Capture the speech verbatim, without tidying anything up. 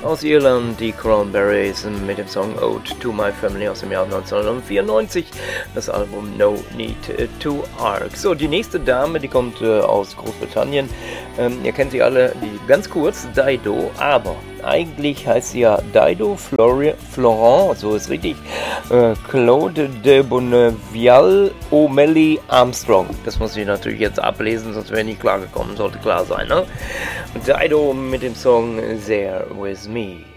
aus Irland, die Cranberries mit dem Song Ode to My Family aus dem Jahr neunzehnhundertvierundneunzig, das Album No Need to Arc. So, die nächste Dame, die kommt äh, aus Großbritannien. Ähm, ihr kennt sie alle, die ganz kurz, Dido, aber eigentlich heißt sie ja Dido Flori- Florent, so ist richtig, äh, Claude de Bonnevial O'Malley Armstrong. Das muss ich natürlich jetzt ablesen, sonst wäre nicht klar gekommen, sollte klar sein, ne? Dido mit dem Song There With Me.